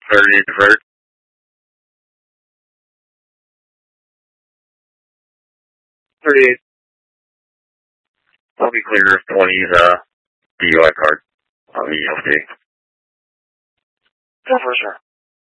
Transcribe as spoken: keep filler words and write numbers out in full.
thirty-eight deferred. thirty-eight. I'll be clear of twenty's uh, D U I card on the E L T. Go for it, sir.